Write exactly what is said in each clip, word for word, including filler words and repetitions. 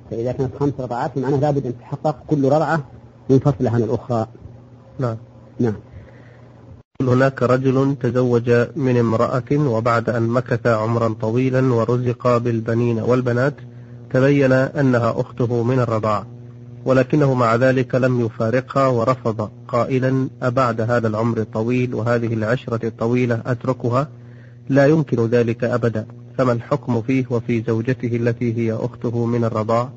فإذا كانت خمس رضعات معناه لابد أن تتحقق كل رضعة منفصلة عن الأخرى. نعم. نعم. هناك رجل تزوج من امرأة وبعد أن مكث عمرا طويلا ورزق بالبنين والبنات تبين أنها أخته من الرضاعة، ولكنه مع ذلك لم يفارقها ورفض قائلا: أبعد هذا العمر الطويل وهذه العشرة الطويلة أتركها؟ لا يمكن ذلك أبدا، فما الحكم فيه وفي زوجته التي هي أخته من الرضاعة؟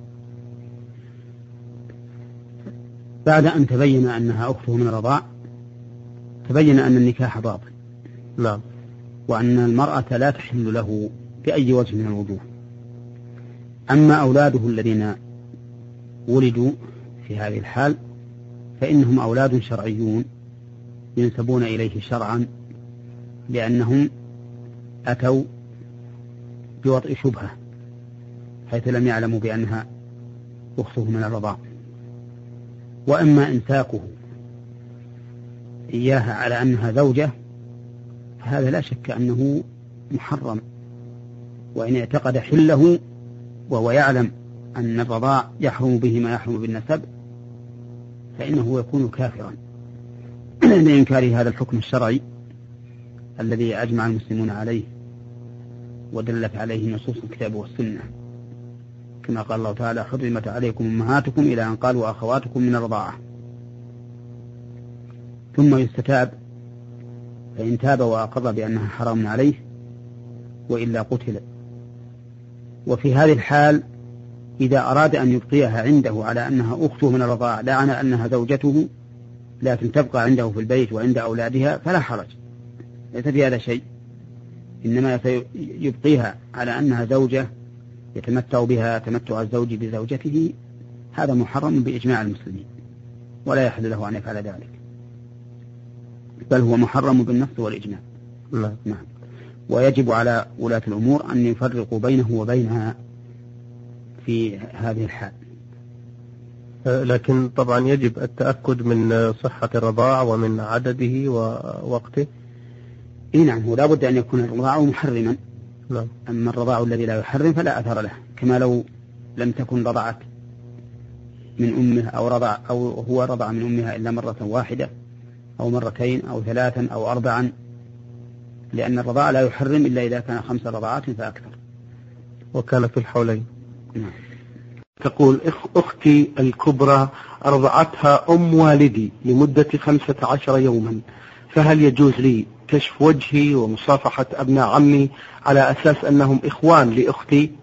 بعد أن تبين أنها أخته من الرضاعة تبين أن النكاح باطل. نعم. وأن المرأة لا تحل له بأي وجه من الوجوه. أما أولاده الذين ولدوا في هذه الحال فإنهم أولاد شرعيون ينسبون إليه شرعا، لأنهم أتوا بوضع شبهة حيث لم يعلموا بأنها أخته من الرضاعة. وأما إمساكه إياها على أنها زوجة فهذا لا شك أنه محرم، وإن اعتقد حله وهو يعلم أن الرضاع يحرم به ما يحرم بالنسب فإنه يكون كافرا لإنكار هذا الحكم الشرعي الذي أجمع المسلمون عليه ودلت عليه نصوص الكتاب والسنة، كما قال الله تعالى: حرمت عليكم أمهاتكم إلى أن قالوا أخواتكم من الرضاعة. ثم يستتاب، فإن تاب وأقر بأنها حرام عليه وإلا قتل. وفي هذه الحال إذا أراد أن يبقيها عنده على أنها أخته من الرضاعة لا على أنها زوجته لكن تبقى عنده في البيت وعند أولادها فلا حرج، ليس في هذا شيء، إنما يبقيها على أنها زوجة يتمتع بها تمتع الزوج بزوجته، هذا محرم بإجماع المسلمين ولا يحل له أن يفعل ذلك، بل هو محرم بالنص والإجماع. نعم. نعم. ويجب على ولاة الأمور أن يفرقوا بينه وبينها في هذه الحال. لكن طبعا يجب التأكد من صحة الرضاع ومن عدده ووقته. إيه نعم، هو لا بد أن يكون الرضاع محرما. نعم. أما الرضاع الذي لا يحرم فلا أثر له، كما لو لم تكن رضعت من أمه أو رضع أو هو رضع من أمها إلا مرة واحدة أو مرتين أو ثلاثا أو أربعا، لأن الرضاع لا يحرم إلا إذا كان خمس رضعات فأكثر. وكان في الحولين. نعم. تقول: أختي الكبرى أرضعتها أم والدي لمدة خمسة عشر يوما، فهل يجوز لي كشف وجهي ومصافحة أبناء عمي على أساس أنهم إخوان لأختي؟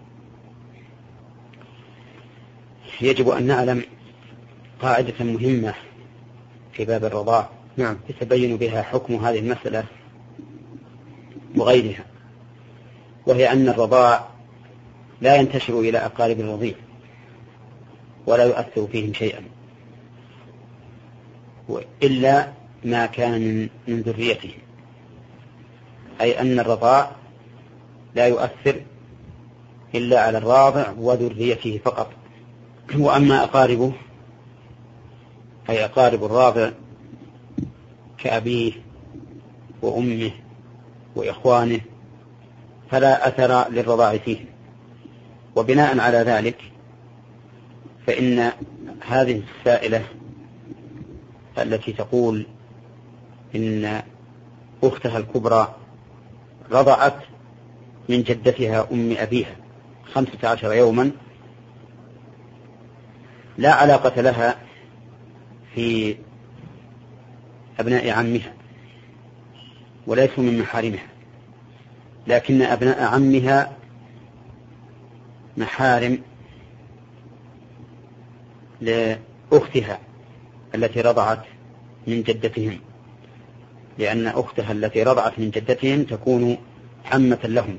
يجب أن نعلم قاعدة مهمة في باب الرضاع نعم. يتبين بها حكم هذه المسألة وغيرها، وهي أن الرضاع لا ينتشر إلى أقارب الرضيع ولا يؤثر فيهم شيئا إلا ما كان من ذريته، أي أن الرضاع لا يؤثر إلا على الراضع وذريته فقط. وأما أقاربه أي أقارب الراضع كأبيه وأمه وإخوانه فلا أثر للرضاع فيه. وبناء على ذلك فإن هذه السائلة التي تقول إن أختها الكبرى رضعت من جدتها أم أبيها خمسة عشر يوما لا علاقة لها في أبناء عمها وليسوا من محارمها، لكن أبناء عمها محارم لأختها التي رضعت من جدتهم، لأن أختها التي رضعت من جدتهم تكون عمة لهم.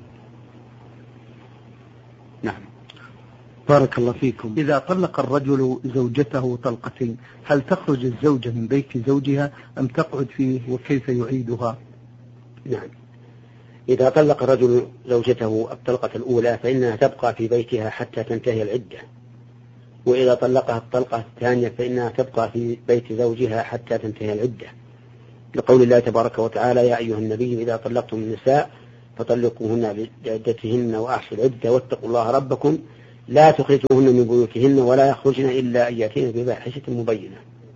نعم. بارك الله فيكم. إذا طلق الرجل زوجته طلقة هل تخرج الزوجة من بيت زوجها أم تقعد فيه، وكيف يعيدها؟ نعم. إذا طلق الرجل زوجته الطلقة الأولى فإنها تبقى في بيتها حتى تنتهي العدة، وإذا طلقها الطلقة الثانية فإنها تبقى في بيت زوجها حتى تنتهي العدة، لقول الله تبارك وتعالى: يا أيها النبي إذا طلقتم النساء فطلقوهن لعدتهن وأحصوا العدة واتقوا الله ربكم لا تخرجوهن من بيوتهن ولا يخرجن إلا أن يأتين بفاحشة مبينة.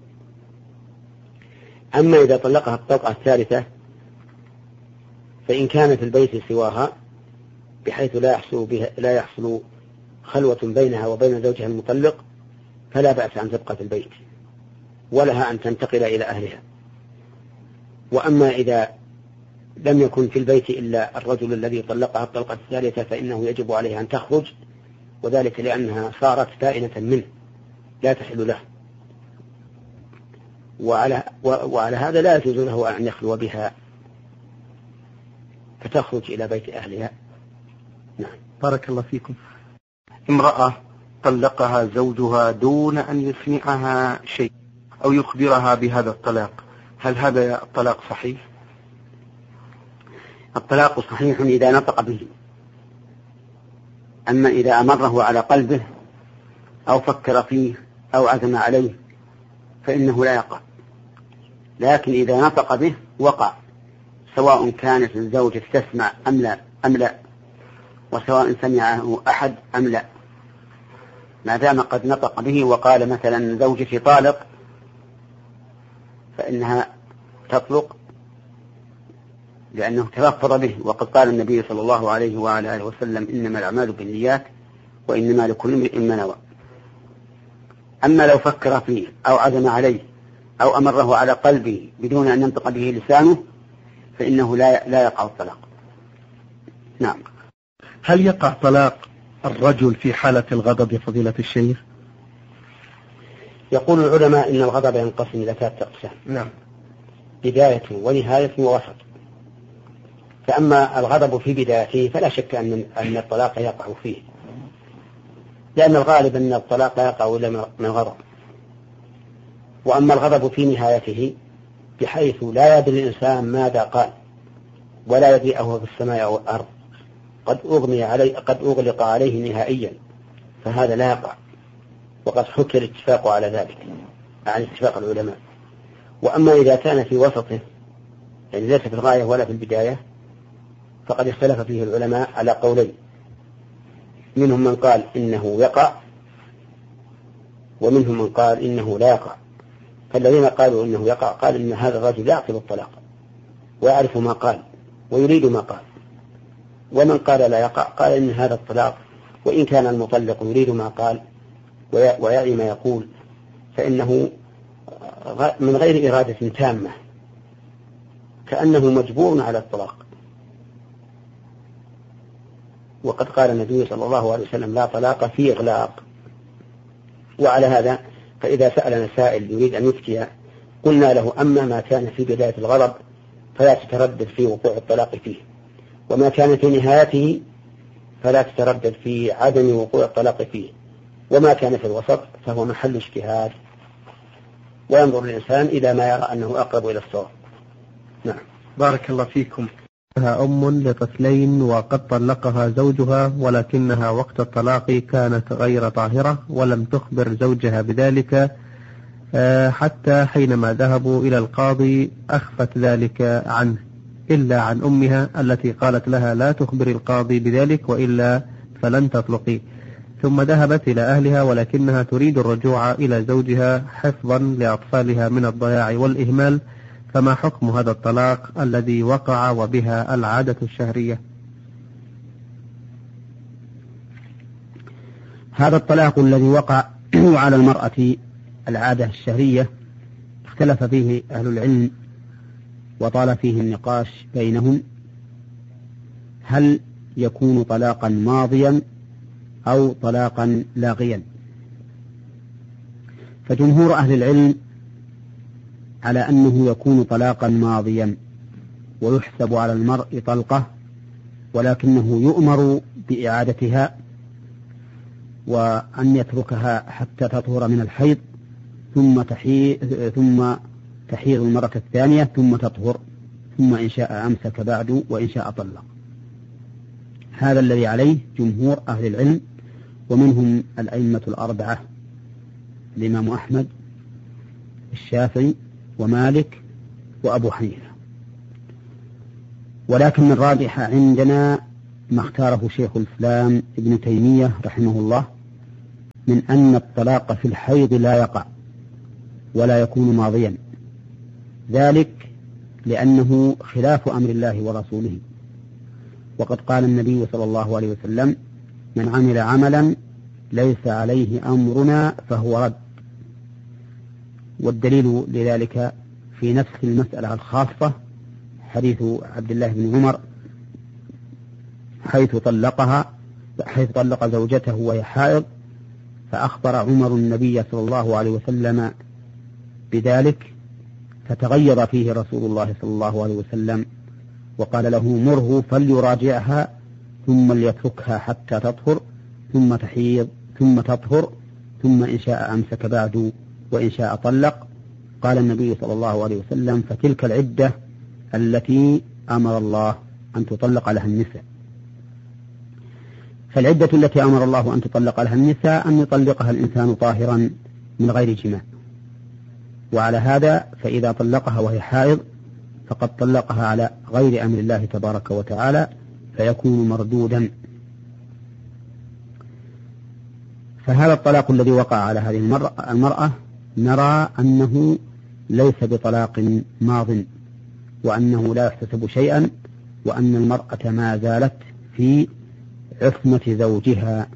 أما إذا طلقها الطلقة الثالثة فإن كان في البيت سواها بحيث لا يحصل, بها لا يحصل خلوة بينها وبين زوجها المطلق فلا بأس أن تبقى في البيت ولها أن تنتقل إلى أهلها. وأما إذا لم يكن في البيت إلا الرجل الذي طلقها الطلقة الثالثة فإنه يجب عليها أن تخرج، وذلك لأنها صارت بائنة منه لا تحل له، وعلى, وعلى هذا لا يجوز له أن يخلو بها فتخرج إلى بيت أهلها. نعم. بارك الله فيكم. امرأة طلقها زوجها دون أن يسمعها شيء أو يخبرها بهذا الطلاق، هل هذا الطلاق صحيح؟ الطلاق صحيح إذا نطق به، أما إذا أمره على قلبه أو فكر فيه أو عزم عليه فإنه لا يقع، لكن إذا نطق به وقع، سواء كانت الزوجة تسمع أم لا أم لا، وسواء سمعه أحد أم لا، ما دام قد نطق به وقال مثلا زوجتي طالق فإنها تطلق لأنه تلفظ به، وقد قال النبي صلى الله عليه وعلى آله وسلم إنما الأعمال بالنيات وإنما لكل امرئ ما نوى. أما لو فكر فيه أو عزم عليه أو أمره على قلبه بدون أن ينطق به لسانه فإنه لا لا يقع الطلاق. نعم. هل يقع طلاق الرجل في حالة الغضب يا فضيلة الشيخ؟ يقول العلماء إن الغضب ينقسم إلى ثلاثة أقسام. نعم. بداية ونهاية ووسط. فأما الغضب في بدايته فلا شك أن أن الطلاق يقع فيه، لأن الغالب أن الطلاق لا يقع إلا من الغضب. وأما الغضب في نهايته بحيث لا يدري الإنسان ماذا قال ولا يدري أهو في السماء أو الأرض، قد أغمي عليه قد أغلق عليه نهائيا، فهذا لا يقع، وقد حكي الاتفاق على ذلك عن اتفاق العلماء. وأما إذا كان في وسطه يعني ليس في الغاية ولا في البداية فقد اختلف فيه العلماء على قولين، منهم من قال إنه يقع ومنهم من قال إنه لا يقع. فالذين قالوا إنه يقع قال إن هذا الرجل يعقل الطلاق ويعرف ما قال ويريد ما قال، ومن قال لا يقع قال إن هذا الطلاق وإن كان المطلق يريد ما قال ويعي ما يقول فإنه من غير إرادة تامة كأنه مجبور على الطلاق. وقد قال النبي صلى الله عليه وسلم لا طلاق في إغلاق. وعلى هذا فإذا سألنا سائل يريد أن يفتي قلنا له أما ما كان في بداية الغضب فلا تتردد في وقوع الطلاق فيه، وما كان في نهايته فلا تتردد في عدم وقوع الطلاق فيه، وما كان في الوسط فهو محل اجتهاد، وينظر الإنسان إلى ما يرى أنه أقرب إلى الصواب. نعم. بارك الله فيكم. لها أم لطفلين وقد طلقها زوجها، ولكنها وقت الطلاق كانت غير طاهرة ولم تخبر زوجها بذلك حتى حينما ذهبوا إلى القاضي أخفت ذلك عنه إلا عن أمها التي قالت لها لا تخبر القاضي بذلك وإلا فلن تطلقي، ثم ذهبت إلى أهلها ولكنها تريد الرجوع إلى زوجها حفظا لأطفالها من الضياع والإهمال، فما حكم هذا الطلاق الذي وقع وبها العادة الشهرية؟ هذا الطلاق الذي وقع على المرأة العادة الشهرية اختلف فيه أهل العلم وطال فيه النقاش بينهم، هل يكون طلاقا ماضيا أو طلاقا لاغيا؟ فجمهور أهل العلم على أنه يكون طلاقا ماضيا ويحسب على المرء طلقة، ولكنه يؤمر بإعادتها وأن يتركها حتى تطهر من الحيض ثم تحيض ثم تحيض المرة الثانية ثم تطهر، ثم إن شاء أمسك بعد وإن شاء طلق. هذا الذي عليه جمهور أهل العلم، ومنهم الأئمة الأربعة الإمام أحمد الشافعي ومالك وأبو حنيفة. ولكن الراجح عندنا ما اختاره شيخ الإسلام ابن تيمية رحمه الله من أن الطلاق في الحيض لا يقع ولا يكون ماضيا، ذلك لأنه خلاف أمر الله ورسوله. وقد قال النبي صلى الله عليه وسلم: من عمل عملا ليس عليه أمرنا فهو رد. والدليل لذلك في نفس المسألة الخاصة حديث عبد الله بن عمر حيث طلقها حيث طلق زوجته وهي حائض، فأخبر عمر النبي صلى الله عليه وسلم بذلك، فتغير فيه رسول الله صلى الله عليه وسلم وقال له: مره فليراجعها ثم ليتركها حتى تطهر ثم تحيض ثم تطهر ثم إن شاء أمسك بعد وإن شاء طلق. قال النبي صلى الله عليه وسلم: فتلك العدة التي أمر الله أن تطلق لها النساء. فالعدة التي أمر الله أن تطلق لها النساء أن يطلقها الإنسان طاهرا من غير جماع. وعلى هذا فإذا طلقها وهي حائض فقد طلقها على غير أمر الله تبارك وتعالى فيكون مردودا. فهذا الطلاق الذي وقع على هذه المرأة نرى أنه ليس بطلاق ماض، وأنه لا يحتسب شيئا، وأن المرأة ما زالت في عصمة زوجها.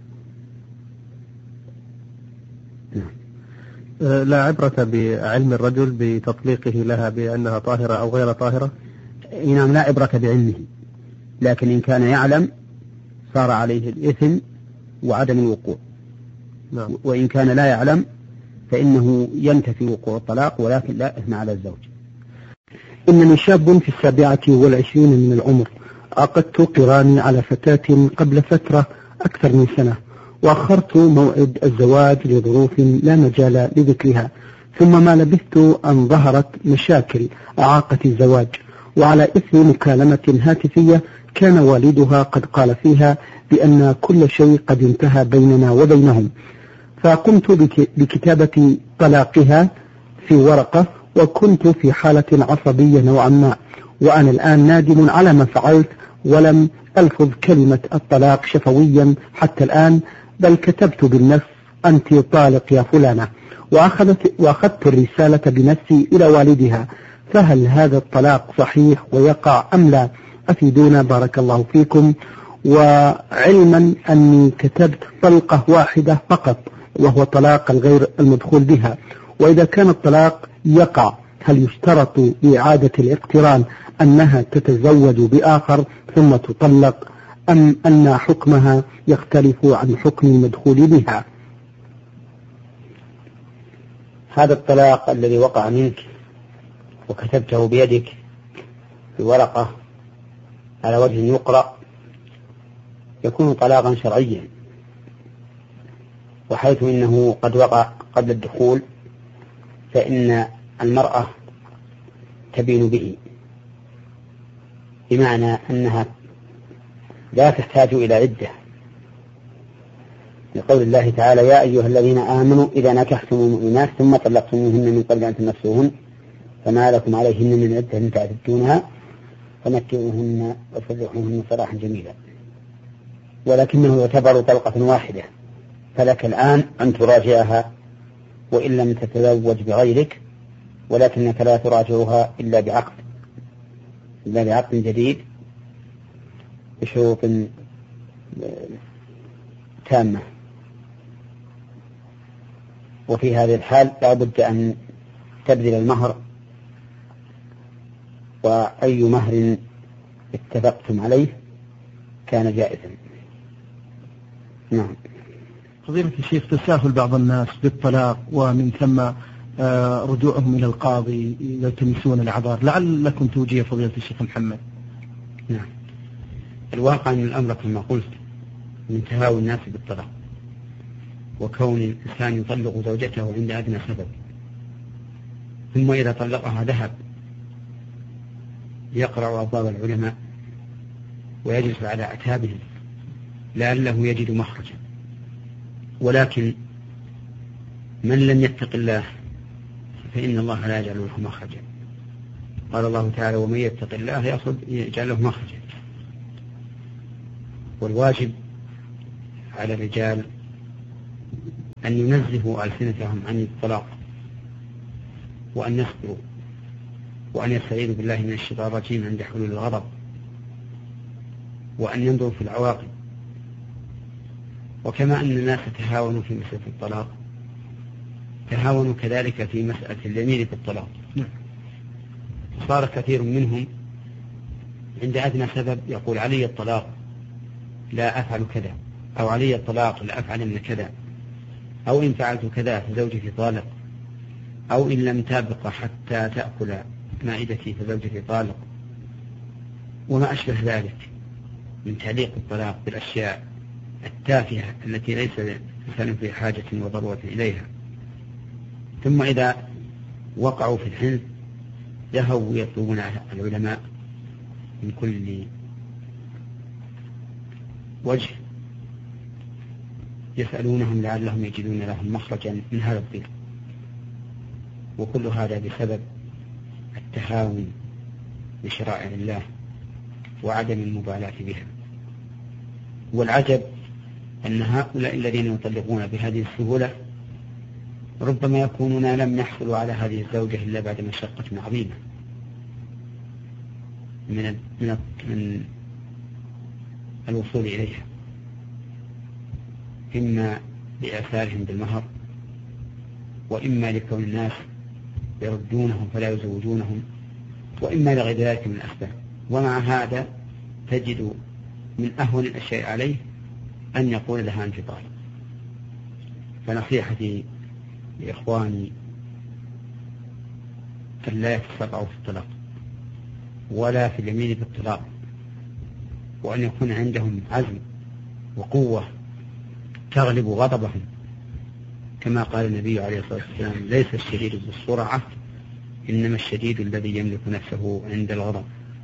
لا عبرة بعلم الرجل بتطليقه لها بأنها طاهرة أو غير طاهرة؟ نعم، لا عبرة بعلمه، لكن إن كان يعلم صار عليه الإثم وعدم الوقوع. نعم. وإن كان لا يعلم فإنه ينتفي وقوع الطلاق ولكن لا إثم على الزوج. إنني شاب في السابعة والعشرين من العمر، عقدت قراني على فتاة قبل فترة أكثر من سنة، وأخرت موعد الزواج لظروف لا مجال لذكرها، ثم ما لبثت أن ظهرت مشاكل أعاقت الزواج، وعلى إثر مكالمة هاتفية كان والدها قد قال فيها بأن كل شيء قد انتهى بيننا وبينهم، فقمت بكتابة طلاقها في ورقة، وكنت في حالة عصبية نوعا ما، وأنا الآن نادم على ما فعلت، ولم ألفظ كلمة الطلاق شفويا حتى الآن، بل كتبت بالنص: أنت طالق يا فلانة، وأخذت, وأخذت الرسالة بنفسي إلى والدها. فهل هذا الطلاق صحيح ويقع أم لا؟ أفيدونا بارك الله فيكم. وعلما أني كتبت طلقة واحدة فقط وهو طلاق الغير المدخول بها، وإذا كان الطلاق يقع هل يشترط لإعادة الاقتران أنها تتزوج بآخر ثم تطلق، أم أن حكمها يختلف عن حكم المدخول بها؟ هذا الطلاق الذي وقع منك وكتبته بيدك في ورقة على وجه يقرأ يكون طلاقا شرعيا، وحيث إنه قد وقع قبل الدخول فإن المرأة تبين به، بمعنى أنها لا تحتاج إلى عدة، لقول الله تعالى: يا أيها الذين آمنوا إذا نكحتم المؤمنات ثم طلقتموهن من قبل أن تمسوهن فما لكم عليهن من عدة تعتدونها فمتعوهن وسرحوهن سراحا جميلا. ولكنه يعتبر طلقة واحدة، فلك الآن أن تراجعها وإن لم تتزوج بغيرك، ولكنك لا تراجعها إلا بعقد إلا بعقد جديد بشروط تامة. وفي هذه الحال لا بد أن تبذل المهر، وأي مهر اتفقتم عليه كان جائزا. نعم. فضيلة الشيخ، تساهل بعض الناس بالطلاق ومن ثم رجوعهم إلى القاضي يلتمسون الأعذار، لعلكم توجيه فضيلة الشيخ محمد. نعم. الواقع أن الأمر كما قلت من تهاون الناس بالطلاق، وكون الإنسان يطلق زوجته عند أدنى سبب، ثم إذا طلقها ذهب يقرأ أبواب العلماء ويجلس على أعتابهم لعله يجد مخرجا. ولكن من لم يتق الله فإن الله لا يجعل له مخرجا. قال الله تعالى: ومن يتق الله يجعل له مخرجا. والواجب على الرجال أن ينزهوا ألسنتهم عن الطلاق وأن يصبروا وأن يستعيذوا بالله من الشيطان الرجيم عند حلول الغضب وأن ينظروا في العواقب. وكما أن الناس تهاونوا في مسألة الطلاق تهاونوا كذلك في مسألة اليمين في الطلاق. صار كثير منهم عند أدنى سبب يقول علي الطلاق لا أفعل كذا، أو علي الطلاق لا أفعل من كذا، أو إن فعلت كذا فزوجتي طالق، أو إن لم تابق حتى تأكل مائدتي فزوجتي طالق، وما أشبه ذلك من تعليق الطلاق بالأشياء التافهة التي ليس الإنسان في حاجة وضرورة إليها. ثم إذا وقعوا في الحنث ذهبوا يطلبون العلماء من كل وجه يسألونهم لعلهم يجدون لهم مخرجا من هذا الضيق، وكل هذا بسبب التهاون بشرائع الله وعدم المبالاة بها. والعجب أن هؤلاء الذين يطلقون بهذه السهولة ربما يكونون لم يحصلوا على هذه الزوجة إلا بعد مشقة عظيمة من من من الوصول إليها، إما لآثارهم بالمهر، وإما لكون الناس يردونهم فلا يزوجونهم، وإما لغير ذلك من الأسباب. ومع هذا تجد من أهون الأشياء عليه أن يقول لها أنت طالق. فنصيحتي لإخواني أن لا يتسرعوا في الطلاق ولا في اليمين بالطلاق، وأن يكون عندهم عزم وقوة تغلب غضبهم، كما قال النبي عليه الصلاة والسلام ليس الشديد بالسرعة إنما الشديد الذي يملك نفسه عند الغضب.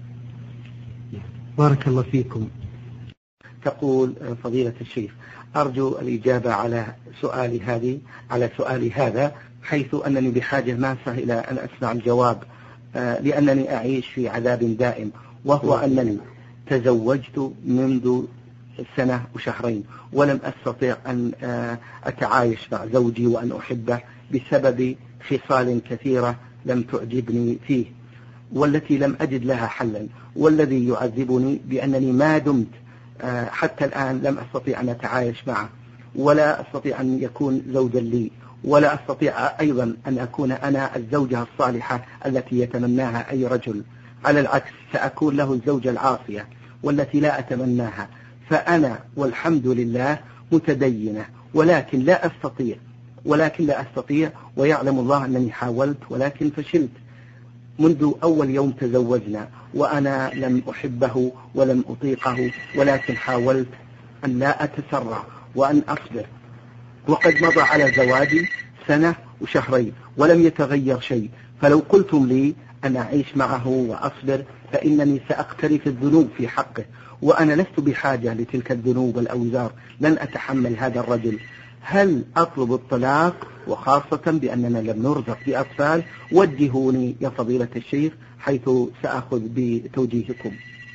بارك الله فيكم. تقول فضيلة الشيخ أرجو الإجابة على سؤالي هذه على سؤالي هذا، حيث أنني بحاجة ماسة إلى أن أسمع الجواب، لأنني أعيش في عذاب دائم، وهو أنني تزوجت منذ سنة وشهرين ولم أستطيع أن أتعايش مع زوجي وأن أحبه بسبب خصال كثيرة لم تعجبني فيه، والتي لم أجد لها حلا، والذي يعذبني بأنني ما دمت حتى الآن لم أستطيع أن أتعايش معه، ولا أستطيع أن يكون زوجا لي، ولا أستطيع أيضا أن أكون أنا الزوجة الصالحة التي يتمناها أي رجل. على العكس سأكون له الزوجة العاصية والتي لا أتمناها. فأنا والحمد لله متدينة، ولكن لا أستطيع ولكن لا أستطيع ويعلم الله أنني حاولت ولكن فشلت. منذ أول يوم تزوجنا وأنا لم أحبه ولم أطيقه، ولكن حاولت أن لا أتسرع وأن أصبر، وقد مضى على زواجي سنة وشهرين ولم يتغير شيء. فلو قلتم لي أن أعيش معه وأصبر فإنني سأقترف الذنوب في حقه، وأنا لست بحاجة لتلك الذنوب والأوزار، لن أتحمل هذا الرجل. هل أطلب الطلاق، وخاصة بأننا لم نرزق بأطفال؟ وجهوني يا فضيلة الشيخ حيث سأخذ بتوجيهكم.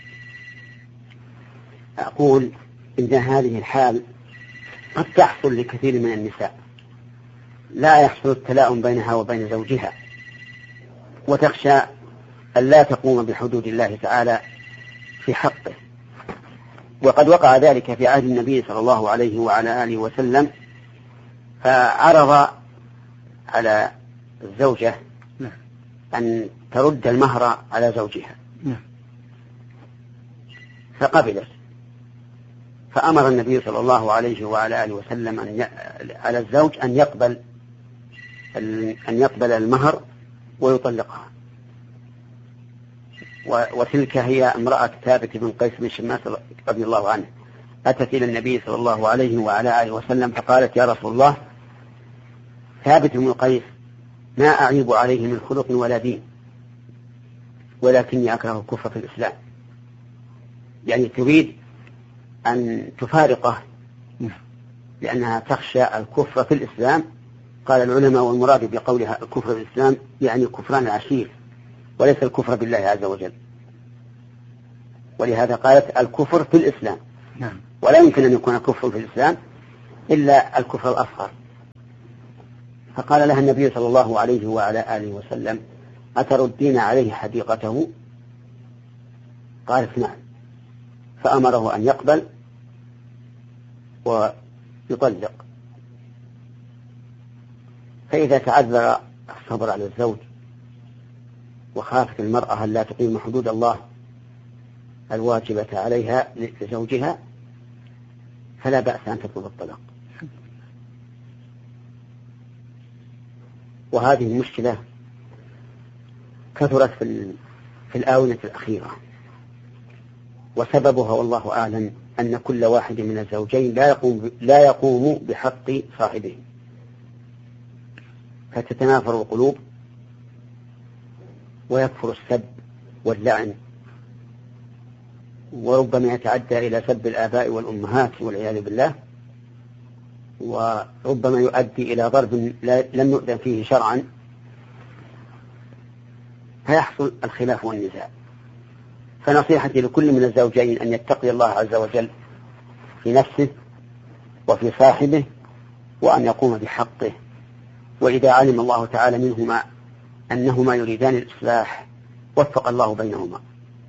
أقول إن هذه الحال قد تحصل لكثير من النساء، لا يحصل التلاؤم بينها وبين زوجها، وتخشى أن لا تقوم بحدود الله تعالى في حقه. وقد وقع ذلك في عهد النبي صلى الله عليه وعلى آله وسلم، فعرض على الزوجة أن ترد المهر على زوجها فقبلت، فأمر النبي صلى الله عليه وعلى آله وسلم أن ي... على الزوج أن يقبل أن يقبل المهر ويطلقها. و... وتلك هي امرأة ثابت بن قيس بن شماس رضي الله عنه، أتت إلى النبي صلى الله عليه وعلى آله وسلم فقالت يا رسول الله ثابت بن قيس ما أعيب عليه من خلق ولا دين، ولكني أكره الكفر في الإسلام، يعني تريد أن تفارقه لأنها تخشى الكفر في الإسلام. قال العلماء والمراد بقولها الكفر في الإسلام يعني كفران العشير، وليس الكفر بالله عز وجل، ولهذا قالت الكفر في الإسلام. ولا يمكن أن يكون الكفر في الإسلام إلا الكفر الأصغر، فقال لها النبي صلى الله عليه وعلى آله وسلم: أتردين عليه حديقته؟ قالت: نعم. فأمره أن يقبل ويطلق. فإذا تعذر الصبر على الزوج وخافت المرأة أن لا تقيم حدود الله الواجبة عليها لزوجها فلا بأس أن تطلب الطلاق. وهذه المشكلة كثرت في في الآونة الأخيرة، وسببها والله أعلم أن كل واحد من الزوجين لا يقوم لا يقوم بحق صاحبه، فتتنافر القلوب ويكثر السب واللعن، وربما يتعدى إلى سب الآباء والأمهات والعياذ بالله، وربما يؤدي إلى ضرب لم يؤذن فيه شرعا، فيحصل الخلاف والنزاع. فنصيحتي لكل من الزوجين أن يتقي الله عز وجل في نفسه وفي صاحبه، وأن يقوم بحقه، وإذا علم الله تعالى منهما أنهما يريدان الإصلاح وفق الله بينهما.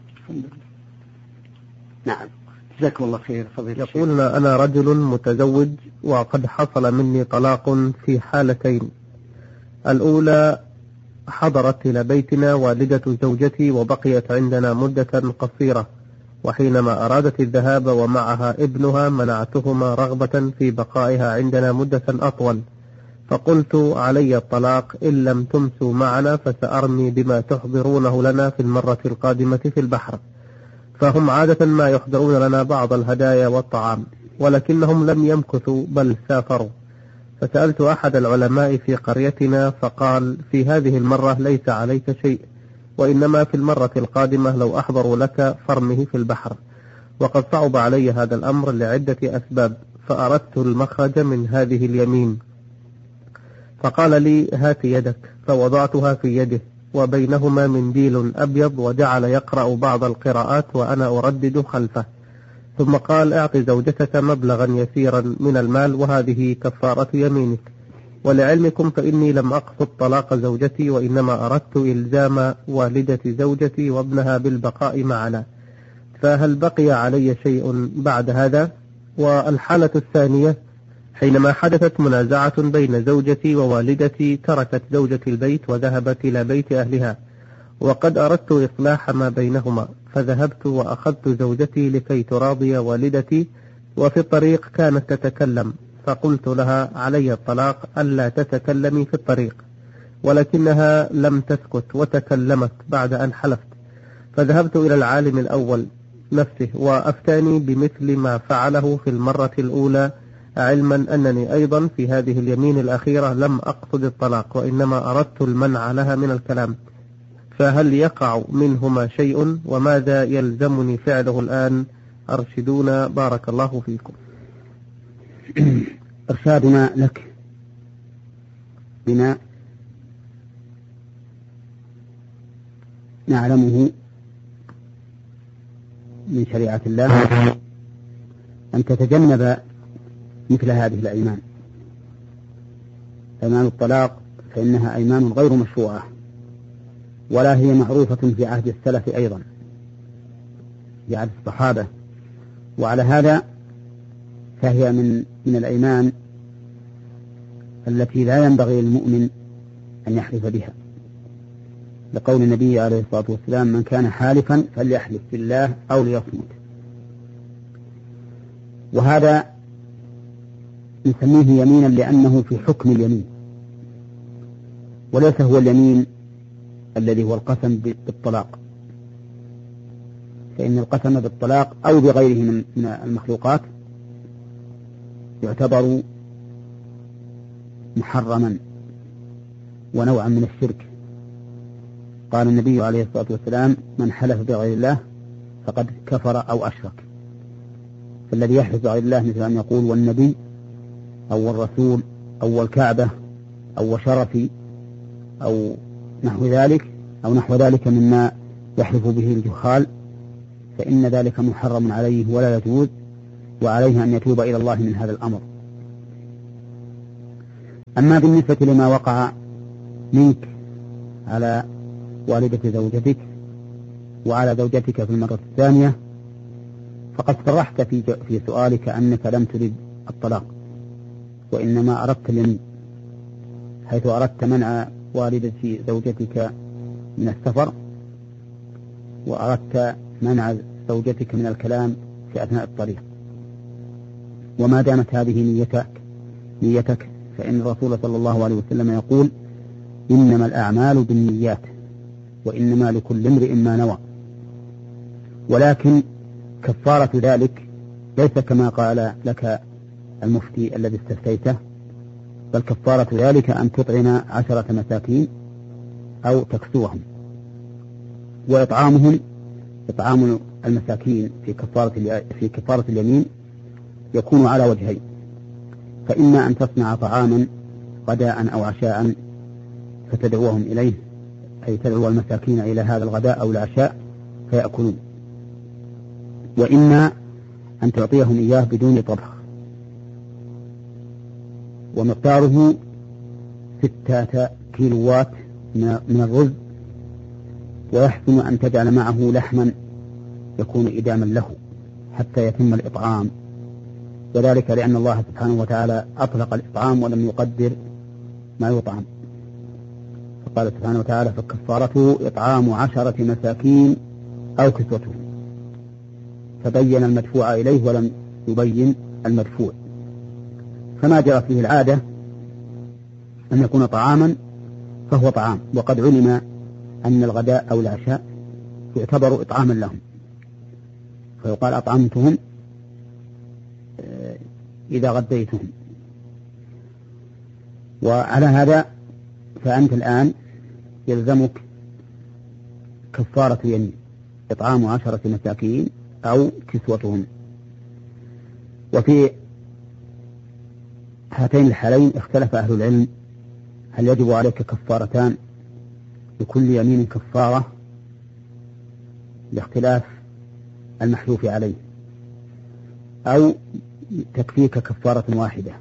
نعم. جزاكم الله خير. فضيلة يقول: أنا رجل متزوج وقد حصل مني طلاق في حالتين. الأولى: حضرت إلى بيتنا والدة زوجتي وبقيت عندنا مدة قصيرة، وحينما أرادت الذهاب ومعها ابنها منعتهما رغبة في بقائها عندنا مدة أطول، فقلت: علي الطلاق إن لم تمسوا معنا فسأرمي بما تحضرونه لنا في المرة القادمة في البحر. فهم عادة ما يحضرون لنا بعض الهدايا والطعام، ولكنهم لم يمكثوا بل سافروا. فسألت أحد العلماء في قريتنا فقال: في هذه المرة ليس عليك شيء، وإنما في المرة القادمة لو أحضروا لك فرمه في البحر. وقد صعب علي هذا الأمر لعدة أسباب، فأردت المخرج من هذه اليمين. فقال لي: هات يدك. فوضعتها في يده وبينهما منديل أبيض، وجعل يقرأ بعض القراءات وأنا أردد خلفه، ثم قال: اعط زوجتك مبلغا يسيرا من المال وهذه كفارة يمينك. ولعلمكم فإني لم أقصد طلاق زوجتي، وإنما أردت إلزام والدة زوجتي وابنها بالبقاء معنا، فهل بقي علي شيء بعد هذا؟ والحالة الثانية: حينما حدثت منازعة بين زوجتي ووالدتي تركت زوجتي البيت وذهبت إلى بيت أهلها، وقد أردت إصلاح ما بينهما، فذهبت وأخذت زوجتي لكي تراضي والدتي، وفي الطريق كانت تتكلم، فقلت لها: علي الطلاق ألا تتكلمي في الطريق، ولكنها لم تسكت وتكلمت بعد أن حلفت. فذهبت إلى العالم الأول نفسه وأفتاني بمثل ما فعله في المرة الأولى، علما أنني أيضا في هذه اليمين الأخيرة لم أقصد الطلاق، وإنما أردت المنع لها من الكلام، فهل يقع منهما شيء؟ وماذا يلزمني فعله الآن؟ أرشدونا بارك الله فيكم. إرشادنا لك بما نعلمه من شريعة الله أن تتجنب مثل هذه الأيمان. أيمان الطلاق فإنها أيمان غير مشروعة، ولا هي معروفة في عهد السلف أيضا، في عهد الصحابة، وعلى هذا فهي من من الأيمان التي لا ينبغي للمؤمن أن يحلف بها، لقول النبي عليه الصلاة والسلام: من كان حالفا فليحلف بالله أو ليصمت. وهذا نسميه يمينا لأنه في حكم اليمين، وليس هو اليمين الذي هو القسم بالطلاق، فإن القسم بالطلاق أو بغيره من المخلوقات يعتبر محرما ونوعا من الشرك. قال النبي عليه الصلاة والسلام: من حلف بغير الله فقد كفر أو أشرك. فالذي يحلف بغير الله مثل أن يقول والنبي أو الرسول أو الكعبة أو شرفي أو نحو ذلك أو نحو ذلك مما يحلف به الجهال، فإن ذلك محرم عليه ولا يجوز، وعليه أن يتوب إلى الله من هذا الأمر. أما بالنسبة لما وقع منك على والدة زوجتك وعلى زوجتك في المرة الثانية، فقد صرحت في في سؤالك أنك لم ترد الطلاق، وإنما أردت اليمين، حيث أردت منع والدة زوجتك من السفر، وأردت منع زوجتك من الكلام في أثناء الطريق. وما دامت هذه نيتك نيتك فإن الرسول صلى الله عليه وسلم يقول: إنما الأعمال بالنيات وإنما لكل امرئ ما نوى. ولكن كفارة ذلك ليس كما قال لك المفتي الذي استفتيته، بل كفارة ذلك أن تطعم عشرة مساكين أو تكسوهم. وإطعامهم إطعام المساكين في كفارة في كفارة اليمين يكون على وجهين: فإما أن تصنع طعاما غداء أو عشاء فتدعوهم إليه، أي تدعو المساكين إلى هذا الغداء أو العشاء فيأكلون، وإما أن تعطيهم إياه بدون طبخ، ومقداره ستة كيلوات من الرز، ويحسن أن تجعل معه لحما يكون إداما له حتى يتم الإطعام، وذلك لأن الله سبحانه وتعالى أطلق الإطعام ولم يقدر ما يطعم، فقال سبحانه وتعالى: فكفارته إطعام عشرة مساكين أو كسوتهم، فبين المدفوع إليه ولم يبين المدفوع. فما جرت به العادة أن يكون طعاما فهو طعام، وقد علم أن الغداء أو العشاء يعتبر إطعاما لهم، فيقال: أطعمتهم إذا غديتهم. وعلى هذا فأنت الآن يلزمك كفارة يمين: إطعام عشرة مساكين أو كسوتهم. وفي هاتين الحالين اختلف أهل العلم: هل يجب عليك كفارتان لكل يمين كفارة، لاختلاف المحلوف عليه، أو تكفيك كفارة واحدة،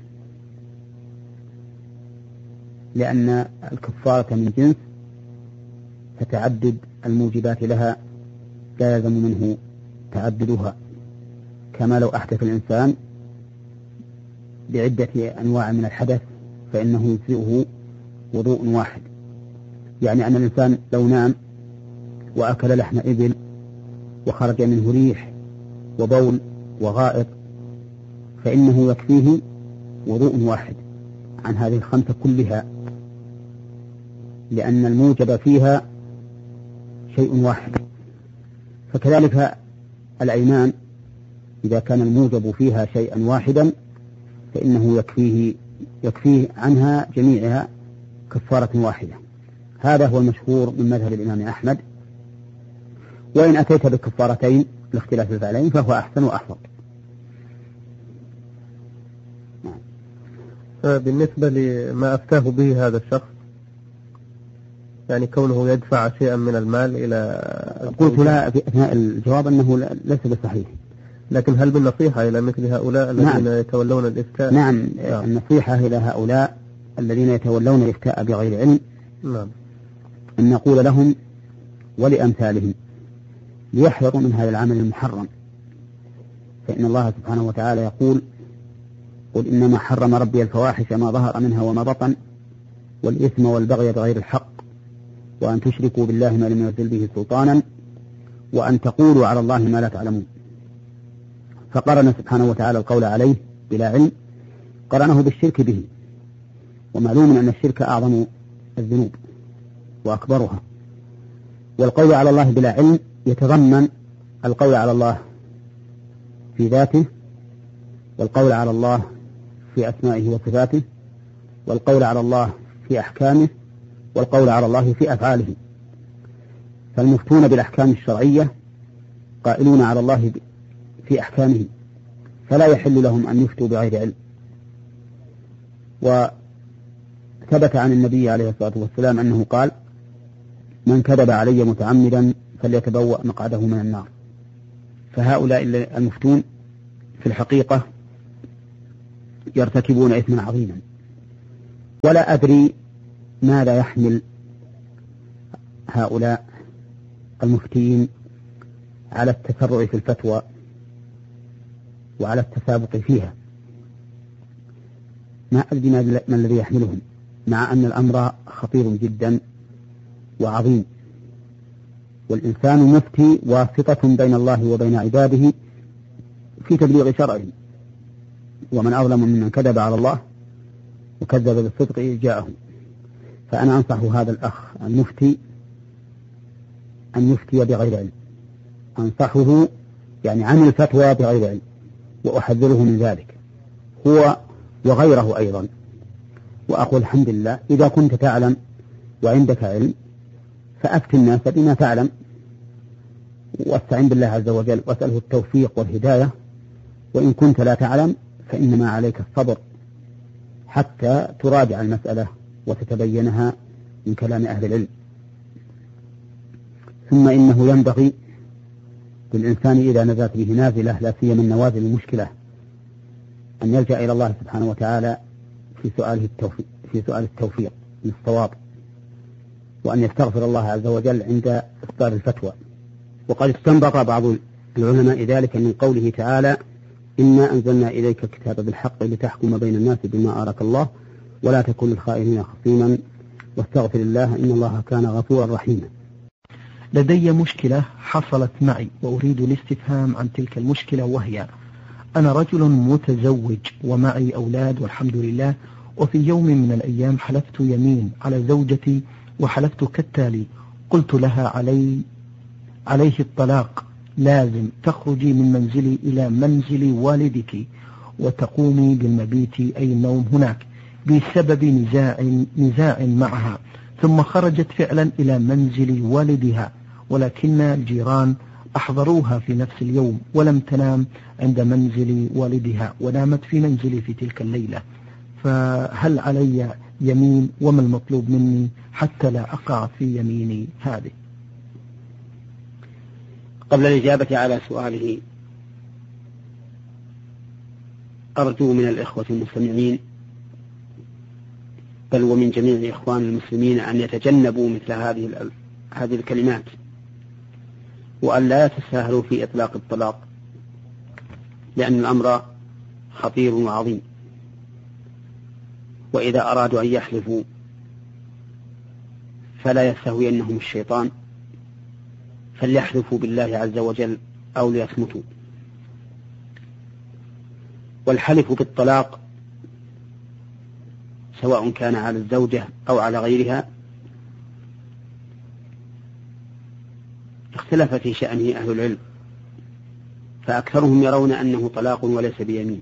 لأن الكفارة من جنس، فتعدد الموجبات لها لا يلزم منه تعددها، كما لو أحدث الإنسان بعدة أنواع من الحدث فإنه يجزئه وضوء واحد. يعني أن الإنسان لو نام وأكل لحم إبل وخرج منه ريح وبول وغائط فإنه يكفيه وضوء واحد عن هذه الخمسة كلها، لأن الموجب فيها شيء واحد. فكذلك الأيمان إذا كان الموجب فيها شيئا واحدا فإنه يكفيه يكفيه عنها جميعها كفارة واحدة. هذا هو المشهور من مذهب الإمام أحمد، وإن أتيت بكفارتين لاختلاف الفعلين فهو أحسن وأحفظ. بالنسبة لما أفتاه به هذا الشخص، يعني كونه يدفع شيئا من المال إلى، قلت لا في أثناء الجواب أنه ليس بصحيح، لكن هل بالنصيحة إلى مثل هؤلاء الذين نعم. يتولون الإفتاء؟ نعم. نعم النصيحة إلى هؤلاء الذين يتولون الإفتاء بغير علم نعم. أن نقول لهم ولأمثالهم ليحذروا من هذا العمل المحرم، فإن الله سبحانه وتعالى يقول: قل إنما حرم ربي الفواحش ما ظهر منها وما بطن والإثم والبغي بغير الحق وأن تشركوا بالله ما لم ينزل به سلطانا وأن تقولوا على الله ما لا تعلمون. فقرن سبحانه وتعالى القول عليه بلا علم قرنه بالشرك به، ومعلوم أن الشرك أعظم الذنوب وأكبرها، والقول على الله بلا علم يتضمن القول على الله في ذاته، والقول على الله في أسمائه وصفاته، والقول على الله في أحكامه، والقول على الله في أفعاله. فالمفتون بالأحكام الشرعية قائلون على الله في أحكامه، فلا يحل لهم أن يفتوا بغير علم. وثبت عن النبي عليه الصلاة والسلام أنه قال: من كذب علي متعمدا فليتبوأ مقعده من النار. فهؤلاء المفتون في الحقيقة يرتكبون إثما عظيما، ولا أدري ماذا يحمل هؤلاء المفتين على التسرع في الفتوى وعلى التسابق فيها. ما أدري ما الذي يحملهم، مع أن الأمر خطير جدا وعظيم، والإنسان مفتي واسطة بين الله وبين عباده في تبليغ شرعه، ومن أظلم ممن كذب على الله وكذب بالصدق إذ جاءه. فأنا أنصح هذا الأخ المفتي أن يفتي بغير علم، أنصحه يعني عن الفتوى بغير علم، وأحذره من ذلك هو وغيره أيضا. وأقول الحمد لله إذا كنت تعلم وعندك علم فأفتي الناس بما تعلم، واستعن بالله عز وجل واسأله التوفيق والهداية. وإن كنت لا تعلم فإنما عليك الصبر حتى تراجع المسألة وتتبينها من كلام أهل العلم. ثم إنه ينبغي للإنسان إذا نزلت به نازلة، لا سيما النوازل المشكلة، أن يلجأ إلى الله سبحانه وتعالى في سؤاله التوفيق في سؤال التوفيق للصواب، وأن يستغفر الله عز وجل عند إصدار الفتوى. وقد استنبط بعض العلماء ذلك من قوله تعالى: إنا أنزلنا إليك الكتاب بالحق لتحكم بين الناس بما أراك الله ولا تكن للخائنين خصيما واستغفر الله إن الله كان غفورا رحيما. لدي مشكلة حصلت معي وأريد الاستفهام عن تلك المشكلة، وهي: أنا رجل متزوج ومعي أولاد والحمد لله، وفي يوم من الأيام حلفت يمين على زوجتي وحلفت كالتالي: قلت لها علي عليه الطلاق، لازم تخرجي من منزلي إلى منزل والدك وتقومي بالمبيت أي النوم هناك، بسبب نزاع نزاع معها. ثم خرجت فعلا إلى منزل والدها، ولكن الجيران أحضروها في نفس اليوم ولم تنام عند منزل والدها ونامت في منزلي في تلك الليلة، فهل علي يمين وما المطلوب مني حتى لا أقع في يميني هذه؟ قبل الإجابة على سؤاله أرجو من الإخوة المستمعين بل ومن جميع الإخوان المسلمين أن يتجنبوا مثل هذه هذه الكلمات، وأن لا يتساهلوا في إطلاق الطلاق، لأن الأمر خطير وعظيم. وإذا أرادوا أن يحلفوا فلا يستهوينهم الشيطان، فليحلفوا بالله عز وجل أو ليصمتوا. والحلف بالطلاق سواء كان على الزوجة أو على غيرها اختلف في شأنه أهل العلم، فأكثرهم يرون أنه طلاق وليس بيمين،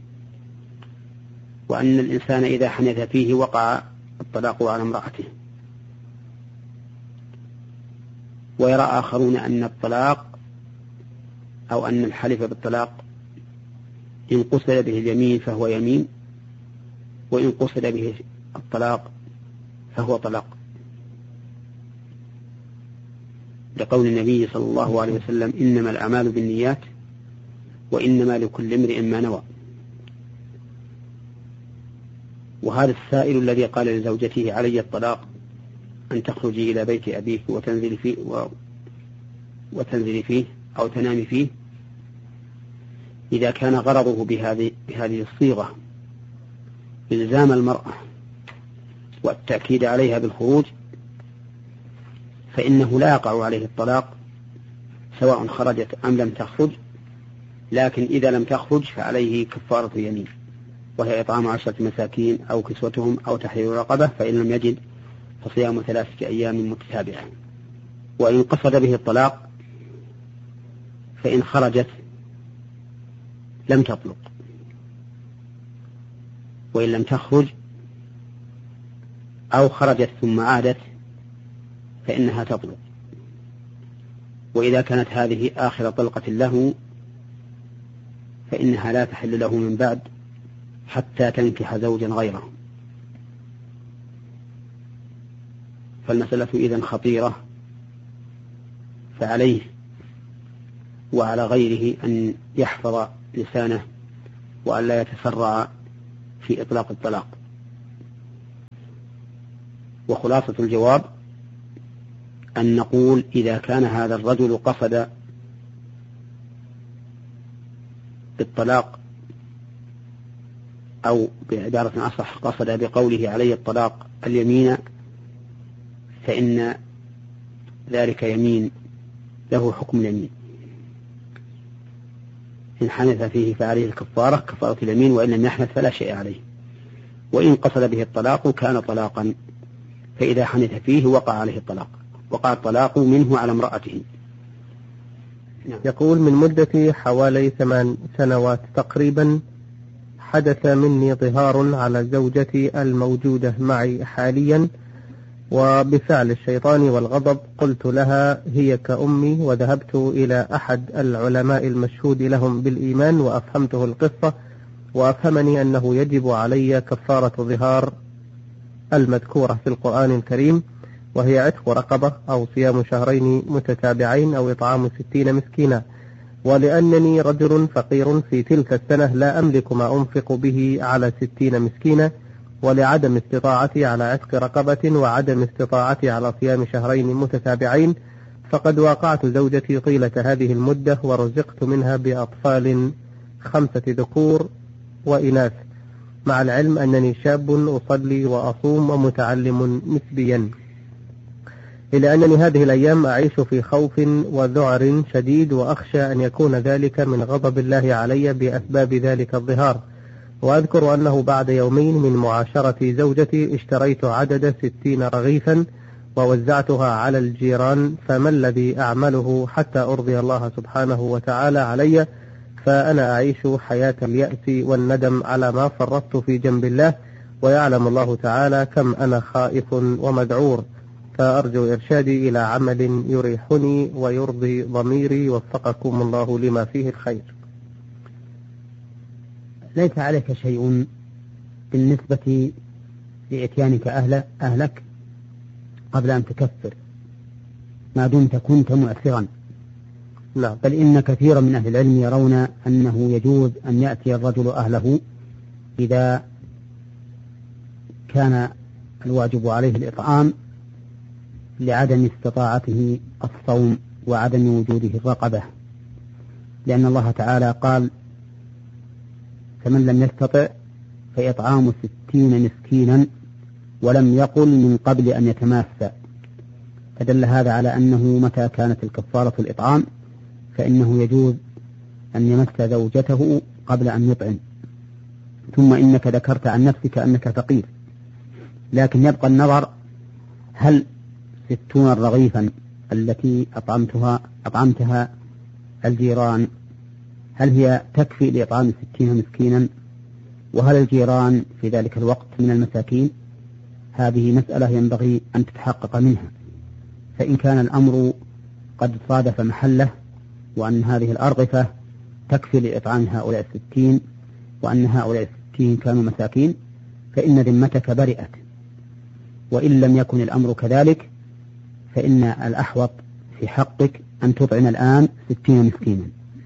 وأن الإنسان إذا حنث فيه وقع الطلاق على امرأته. ويرى آخرون أن الطلاق أو أن الحلف بالطلاق إن قصد به اليمين فهو يمين، وإن قصد به الطلاق فهو طلاق، لقول النبي صلى الله عليه وسلم: إنما الأعمال بالنيات وإنما لكل امرئ ما نوى. وهذا السائل الذي قال لزوجته: علي الطلاق أن تخرجي إلى بيت أبيك وتنزلي فيه, و... وتنزلي فيه أو تنامي فيه، إذا كان غرضه بهذه, بهذه الصيغة إلزام المرأة والتأكيد عليها بالخروج، فإنه لا يقع عليه الطلاق سواء خرجت أم لم تخرج. لكن إذا لم تخرج فعليه كفارة يمين، وهي إطعام عشرة مساكين أو كسوتهم أو تحرير رقبة، فإن لم يجد فصيام ثلاثة أيام متتابعة. وإن قصد به الطلاق فإن خرجت لم تطلق، وإن لم تخرج أو خرجت ثم عادت فإنها تطلق. وإذا كانت هذه آخر طلقة له فإنها لا تحل له من بعد حتى تنكح زوجا غيره. فالمسألة إذن خطيرة، فعليه وعلى غيره أن يحفظ لسانه وأن لا يتسرع في إطلاق الطلاق. وخلاصة الجواب أن نقول إذا كان هذا الرجل قصد بالطلاق، أو بعبارة أصح قصد بقوله عليه الطلاق اليمين، فإن ذلك يمين له حكم اليمين، إن حنث فيه فعليه الكفارة كفارة اليمين، وإن لم يحنث فلا شيء عليه. وإن قصد به الطلاق كان طلاقا، فإذا حنث فيه وقع عليه الطلاق، وقع الطلاق منه على امرأته. يقول: من مدة حوالي ثمان سنوات تقريبا حدث مني ظهار على زوجتي الموجودة معي حاليا، وبفعل الشيطان والغضب قلت لها هي كأمي، وذهبت إلى أحد العلماء المشهود لهم بالإيمان وأفهمته القصة، وأفهمني أنه يجب علي كفارة ظهار المذكورة في القرآن الكريم، وهي عتق رقبة أو صيام شهرين متتابعين أو إطعام ستين مسكينا، ولأنني رجل فقير في تلك السنة لا أملك ما أنفق به على ستين مسكينا، ولعدم استطاعتي على عتق رقبة وعدم استطاعتي على صيام شهرين متتابعين، فقد واقعت زوجتي طيلة هذه المدة ورزقت منها بأطفال خمسة ذكور وإناث، مع العلم أنني شاب أصلي وأصوم ومتعلم نسبيا، إلى أنني هذه الأيام أعيش في خوف وذعر شديد، وأخشى أن يكون ذلك من غضب الله علي بأسباب ذلك الظهار. وأذكر أنه بعد يومين من معاشرة زوجتي اشتريت عدد ستين رغيفا ووزعتها على الجيران، فما الذي أعمله حتى أرضي الله سبحانه وتعالى علي؟ فأنا أعيش حياة اليأس والندم على ما فرطت في جنب الله، ويعلم الله تعالى كم أنا خائف ومذعور، فأرجو إرشادي إلى عمل يريحني ويرضي ضميري، وفقكم الله لما فيه الخير. ليس عليك شيء بالنسبة لإتيانك أهل أهلك قبل أن تكفر، ما دمت كنت مؤثرا. لا. بل إن كثيرا من أهل العلم يرون أنه يجوز أن يأتي الرجل أهله إذا كان الواجب عليه الإطعام لعدم استطاعته الصوم وعدم وجوده الرقبة، لأن الله تعالى قال: فمن لم يستطع فإطعام ستين مسكينا، ولم يقل من قبل أن يتماسى، فدل هذا على أنه متى كانت الكفارة الإطعام فإنه يجوز أن يمس زوجته قبل أن يطعم. ثم إنك ذكرت عن نفسك أنك فقير، لكن يبقى النظر هل ستون رغيفا التي أطعمتها أطعمتها الجيران هل هي تكفي لإطعام ستين مسكينا، وهل الجيران في ذلك الوقت من المساكين؟ هذه مسألة ينبغي أن تتحقق منها. فإن كان الأمر قد صادف محله، وأن هذه الأرغفة تكفي لإطعام هؤلاء الستين، وأن هؤلاء الستين كانوا مساكين، فإن ذمتك برئت. وإن لم يكن الأمر كذلك فإن الأحوط في حقك أن تطعم الآن ستين مسكينا.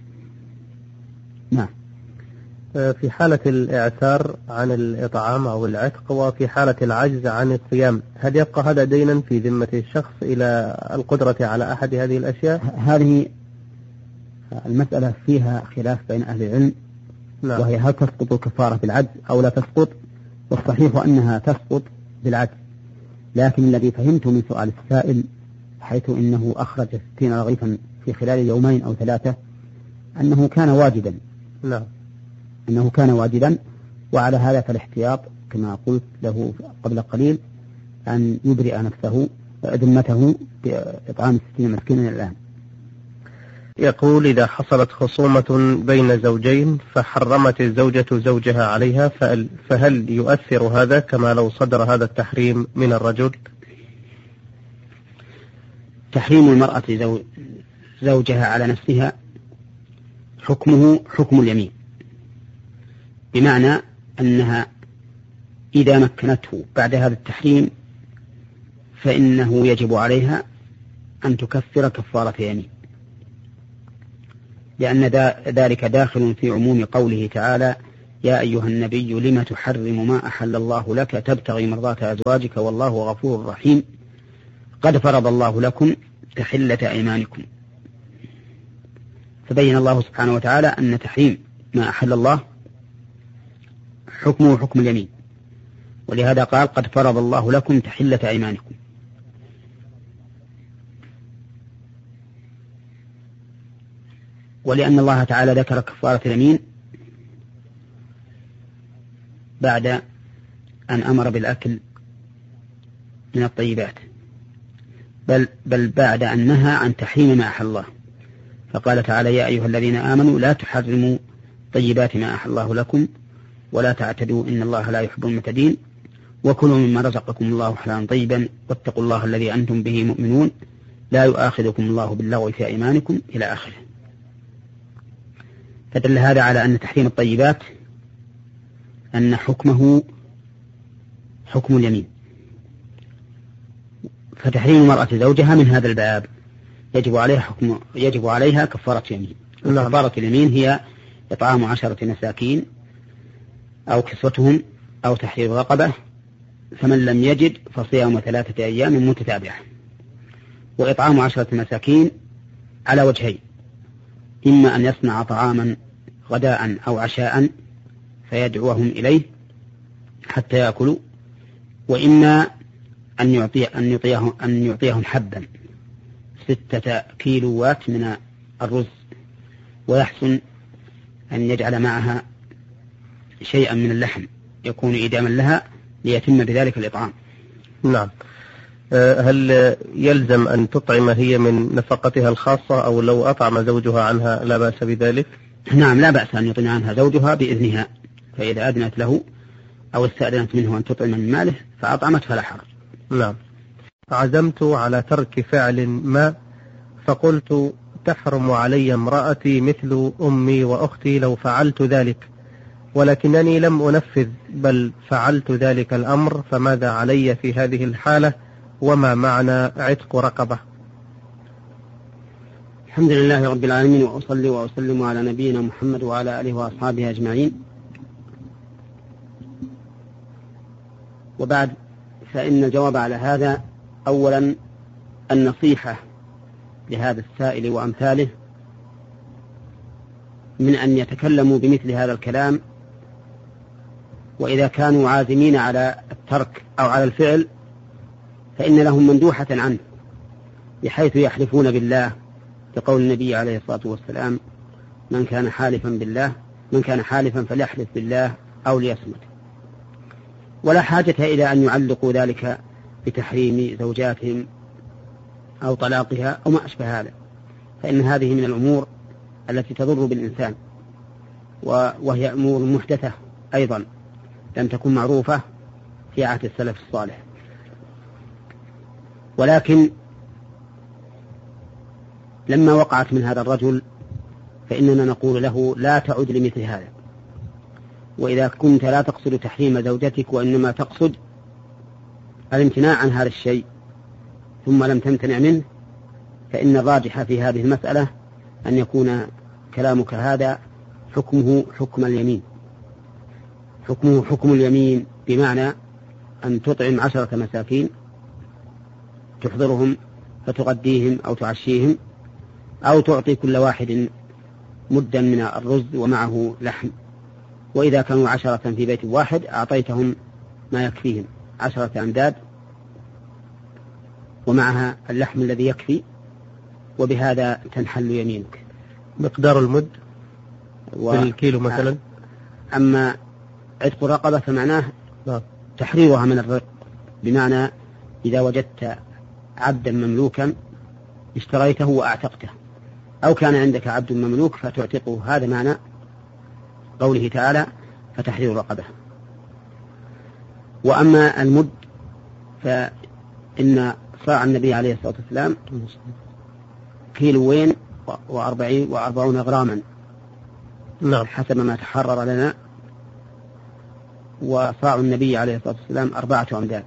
نعم. في حالة الإعسار عن الإطعام أو العتق، وفي حالة العجز عن الصيام، هل يبقى هذا دينا في ذمة الشخص إلى القدرة على أحد هذه الأشياء؟ هذه المسألة فيها خلاف بين أهل العلم. نعم. وهي هل تسقط الكفارة بالعجز أو لا تسقط؟ والصحيح أنها تسقط بالعجز، لكن الذي فهمت من سؤال السائل حيث إنه أخرج ستين رغيفا في خلال يومين أو ثلاثة أنه كان واجبا. نعم. أنه كان واجبا، وعلى هذا فالاحتياط كما قلت له قبل قليل أن يبرئ نفسه ذمته بإطعام ستين مسكينا الآن. يقول: إذا حصلت خصومة بين زوجين فحرمت الزوجة زوجها عليها، فهل يؤثر هذا كما لو صدر هذا التحريم من الرجل؟ تحريم المرأة زوجها على نفسها حكمه حكم اليمين، بمعنى أنها إذا مكنته بعد هذا التحريم فإنه يجب عليها أن تكفر كفارة يمين، لأن ذلك داخل في عموم قوله تعالى: يا أيها النبي لم تحرم ما أحل الله لك تبتغي مرضات أزواجك والله غفور رحيم قد فرض الله لكم تحلة أيمانكم. فبين الله سبحانه وتعالى أن تحريم ما أحل الله حكمه حكم اليمين، ولهذا قال قد فرض الله لكم تحلة أيمانكم. ولأن الله تعالى ذكر كفارة اليمين بعد أن أمر بالأكل من الطيبات، بل, بل بعد أن نهى عن تحريم ما أحل الله، فقال تعالى يا أيها الذين آمنوا لا تحرموا طيبات ما أحل الله لكم ولا تعتدوا إن الله لا يحب المعتدين وكلوا مما رزقكم الله حلالا طيبا واتقوا الله الذي أنتم به مؤمنون لا يؤاخذكم الله باللغو في أيمانكم إلى آخره. فدل هذا على أن تحريم الطيبات أن حكمه حكم اليمين، فتحريم المرأة زوجها من هذا الباب يجب عليها حكم يجب عليها كفارة يمين. كفارة اليمين هي إطعام عشرة مساكين أو كسوتهم أو تحرير رقبة، فمن لم يجد فصيام ثلاثة أيام متتابعة. وإطعام عشرة مساكين على وجهين، إما أن يصنع طعاما غداء أو عشاء فيدعوهم إليه حتى يأكلوا، وإما أن يعطي أن يعطيهم أن يعطيهم حبا ستة كيلوات من الرز، ويحسن أن يجعل معها شيئا من اللحم يكون إداما لها ليتم بذلك الإطعام. نعم. هل يلزم أن تطعم هي من نفقتها الخاصة أو لو أطعم زوجها عنها لا بأس بذلك؟ نعم لا بأس أن يطعم عنها زوجها بإذنها، فإذا أذنت له أو استأذنت منه أن تطعم من ماله فأطعمت فلا حرج. نعم. عزمت على ترك فعل ما فقلت تحرم علي امرأتي مثل أمي وأختي لو فعلت ذلك، ولكنني لم أنفذ بل فعلت ذلك الأمر، فماذا علي في هذه الحالة وما معنى عتق رقبة؟ الحمد لله رب العالمين، وأصلي وأسلم على نبينا محمد وعلى آله وأصحابه أجمعين، وبعد، فإن الجواب على هذا أولا النصيحة لهذا السائل وأمثاله من أن يتكلموا بمثل هذا الكلام، وإذا كانوا عازمين على الترك أو على الفعل فإن لهم مندوحة عنه، بحيث يحلفون بالله لقول النبي عليه الصلاة والسلام من كان حالفا بالله من كان حالفا فليحلف بالله أو ليصمت. ولا حاجة إلى أن يعلقوا ذلك بتحريم زوجاتهم أو طلاقها أو ما أشبه هذا، فإن هذه من الأمور التي تضر بالإنسان، وهي أمور محدثة أيضا لم تكن معروفة في عهد السلف الصالح. ولكن لما وقعت من هذا الرجل فإننا نقول له لا تعد لمثل هذا، وإذا كنت لا تقصد تحريم زوجتك وإنما تقصد الامتناع عن هذا الشيء ثم لم تمتنع منه، فإن الراجح في هذه المسألة أن يكون كلامك هذا حكمه حكم اليمين، حكمه حكم اليمين، بمعنى أن تطعم عشرة مساكين تحضرهم فتغديهم أو تعشيهم، أو تعطي كل واحد مدا من الرز ومعه لحم، وإذا كانوا عشرة في بيت واحد أعطيتهم ما يكفيهم عشرة أمداد ومعها اللحم الذي يكفي، وبهذا تنحل يمينك. مقدار المد بالكيلو مثلا. أما عتق رقبة فمعناه تحريرها من الرق، بمعنى إذا وجدت عبدا مملوكا اشتريته وأعتقته، أو كان عندك عبد مملوك فتعتقه، هذا معنى قوله تعالى فتحرير رقبة. وأما المد فإن صاع النبي عليه الصلاة والسلام كيلوين وأربعين وأربعون غراما، نعم، حسب ما تحرر لنا، وصاع النبي عليه الصلاة والسلام أربعة أمداد،